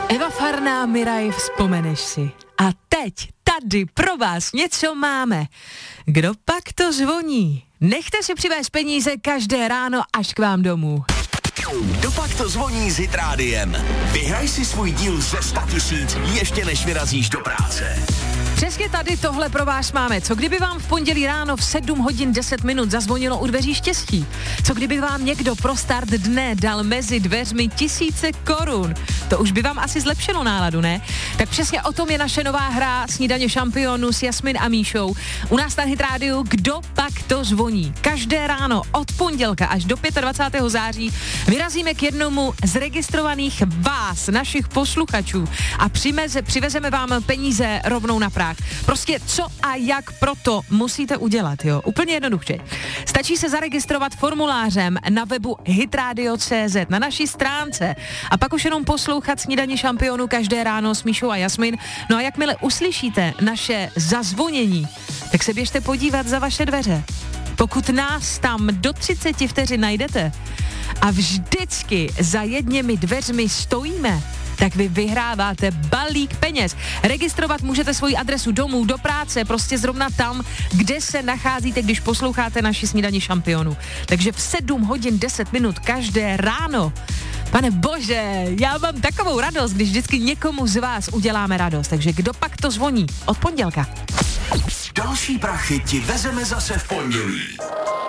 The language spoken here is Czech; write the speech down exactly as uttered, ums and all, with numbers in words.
Eva Farná, Miraj, vzpomeneš si. A teď tady pro vás něco máme. Kdo pak to zvoní? Nechte si přivést peníze každé ráno až k vám domů. Kdo pak to zvoní s Hit Rádiem? Vyhraj si svůj díl ze sto tisíc ještě než vyrazíš do práce. Přesně tady tohle pro vás máme. Co kdyby vám v pondělí ráno v sedm hodin deset minut zazvonilo u dveří štěstí? Co kdyby vám někdo pro start dne dal mezi dveřmi tisíce korun? To už by vám asi zlepšilo náladu, ne? Tak přesně o tom je naše nová hra Snídaně šampionů s Jasmin a Míšou. U nás na Hit Rádiu Kdo pak to zvoní? Každé ráno od pondělka až do dvacátého pátého září vyrazíme k jednomu z registrovaných vás, našich posluchačů a přimeze, přivezeme vám peníze rovnou na práh. Prostě co a jak proto musíte udělat, jo? Úplně jednoduše. Stačí se zaregistrovat formulářem na webu hitradio tečka cé zet na naší stránce a pak už jenom poslouchat Snídaně šampionů každé ráno s Míšou a Jasmin. No a jakmile uslyšíte naše zazvonění, tak se běžte podívat za vaše dveře. Pokud nás tam do třicet vteřin najdete a vždycky za jedněmi dveřmi stojíme, tak vy vyhráváte balík peněz. Registrovat můžete svoji adresu domů, do práce, prostě zrovna tam, kde se nacházíte, když posloucháte naši Snídaně šampionů. Takže v sedm hodin deset minut každé ráno. Pane bože, já mám takovou radost, když vždycky někomu z vás uděláme radost. Takže kdo pak to zvoní? Od pondělka. Další prachy ti vezeme zase v pondělí.